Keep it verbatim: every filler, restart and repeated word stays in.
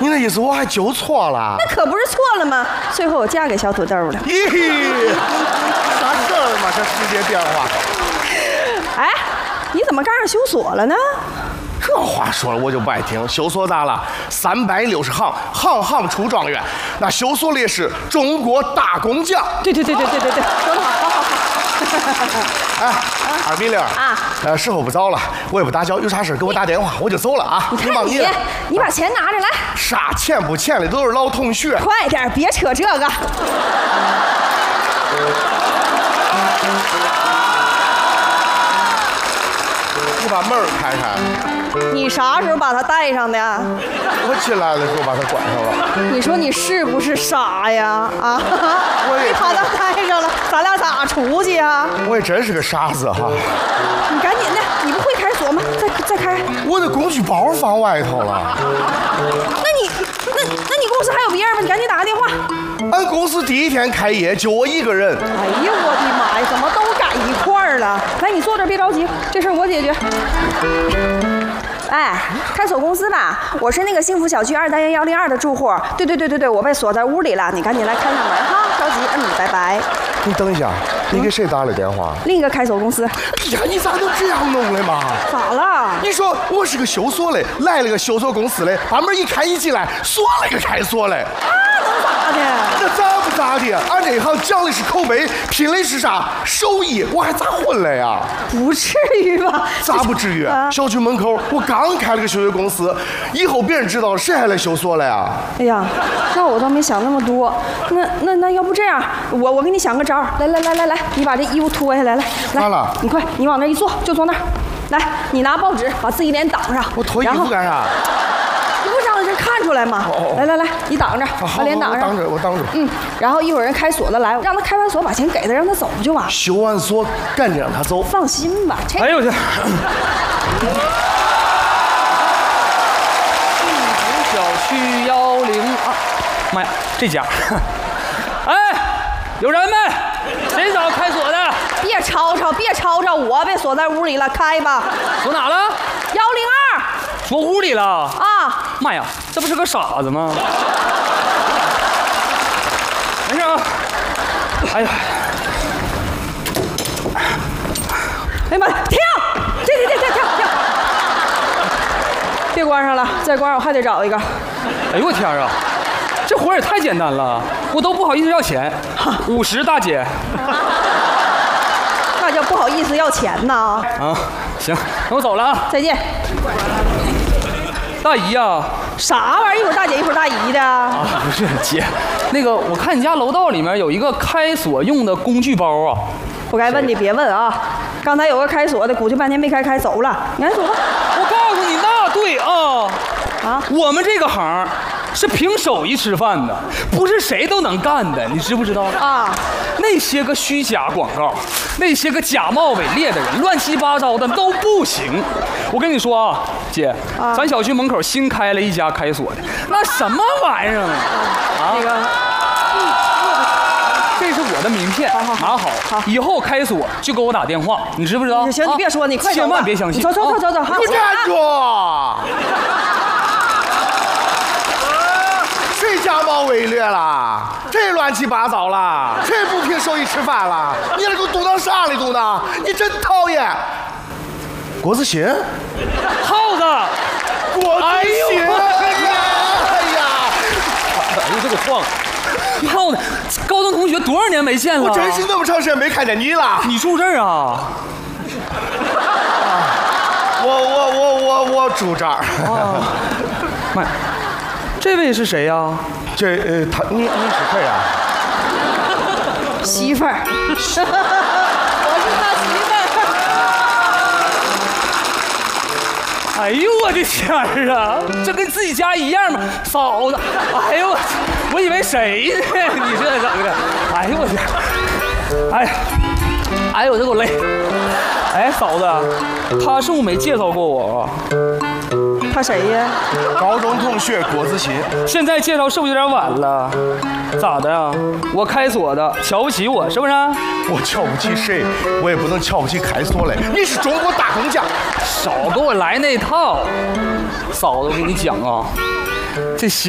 你那意思我还纠错了？ 那可不是错了吗？最后我嫁给小土豆了。 咦，啥事儿嘛？这世界变化。 哎，你怎么干上修锁了呢？ 这话说了我就不爱听。修锁咋了？三百六十行，行行出状元。那修锁烈士，中国大工匠。 对对对对对对对，说得好，好好好。 哎，二米零啊， 呃，时候不早了，我也不打搅，有啥事给我打电话，我就走了啊。 你看你，你把钱拿着来。 啥钱不钱的都是老同学。 快点，别扯这个。 你把门开开。 你啥时候把它带上的？ 我进来的时候把它关上了。 你说你是不是傻呀？啊！ 我也你把它带上了，咱俩咋出去啊？ 我也真是个傻子哈。 你赶紧的，你不会开锁吗？再再开。 我的工具包放外头了。 那你那那你公司还有别人吗？你赶紧打个电话。 俺公司第一天开业就我一个人。 哎呀，我的妈呀，怎么都赶一块儿了？来，你坐这儿别着急，这事儿我解决。哎，开锁公司吧，我是那个幸福小区二单元幺零二的住户。对对对对对，我被锁在屋里了，你赶紧来开上门哈，着急。嗯，拜拜。 你等一下，你给谁打了电话？ 另一个开锁公司。 哎呀，你咋能这样弄的嘛？ 咋了？ 你说我是个修锁的，来了个修锁公司的，把门一开一进来，锁了个开锁的。 那能咋的？ 那咋不咋的？俺这一行讲的是口碑，拼的是啥？手艺，我还咋混了呀？ 不至于吧？ 咋不至于？啊、小区门口我刚开了个修锁公司，以后别人知道了，谁还来修锁了呀？ 哎呀，那我倒没想那么多。那那那要不这样，我我给你想个招儿。来来来来来，你把这衣服脱下来，来来， 了你快，你往那一坐，就坐那儿。来，你拿报纸把自己脸挡上。 我脱衣服干啥？ 你不让人看出来吗？ 哦哦来来来，你挡着，把脸挡上。 我挡着，我挡着。 嗯，然后一会儿人开锁的来，让他开完锁把钱给他，让他走就完。 修完锁赶紧让他走。 放心吧。 哎呦我去！小区幺零二，妈呀，这家！哎，有人没？谁找开锁的？ 别吵吵，别吵吵，我被锁在屋里了，开吧。 锁哪了？ 幺零二。 锁屋里了。 啊！ 妈呀，这不是个傻子吗？没事啊。哎呀！ 哎呀妈呀，停！停停停停停停！别关上了，再关上我还得找一个。 哎呦我天啊！这活也太简单了，我都不好意思要钱。五十大姐。 那叫不好意思要钱呐。 啊，行，那我走了啊， 再见。 大姨呀， 啥玩意儿？一会儿大姐，一会儿大姨的。 啊，不是姐，那个我看你家楼道里面有一个开锁用的工具包啊。 不该问的别问啊。刚才有个开锁的，鼓捣半天没开开走了，你赶紧走吧。 我告诉你，那对啊。啊，我们这个行是凭手艺吃饭的，不是谁都能干的，你知不知道？啊，那些个虚假广告，那些个假冒伪劣的人，乱七八糟的都不行。我跟你说啊，姐，啊、咱小区门口新开了一家开锁的，那什么玩意儿啊？啊，那个，这是我的名片，好好拿好，好，以后开锁就给我打电话，你知不知道？ 行，你别说，你快走吧， 千万别相信。 走走走走走， 你站住！谁假冒伪劣了？谁乱七八糟了？谁不凭手艺吃饭了？你那给我嘟囔啥哩嘟囔？你真讨厌！郭子欣， 耗子， 郭子欣，哎呀， 哎呦这个晃，耗子，高中同学多少年没见了？ 我真是那么长时间没看见你了。 你住这儿啊？ 我我我我我住这儿。 哦，妈。这位是谁呀？ 这呃，他你你是谁呀？ 媳妇儿，我是他媳妇儿。 哎呦我的天儿啊，这跟自己家一样吗？嫂子，哎呦我，我以为谁呢？你这怎么的？哎呦我天！哎呀，哎呦这给我累！哎，嫂子，他是不是没介绍过我啊？ 他谁呀？ 高中同学郭子欣。 现在介绍是不是有点晚了？咋的呀？我开锁的，瞧不起我是不是？ 我瞧不起谁，我也不能瞧不起开锁嘞。你是中国大工匠， 少给我来那套。嫂子，我跟你讲啊，这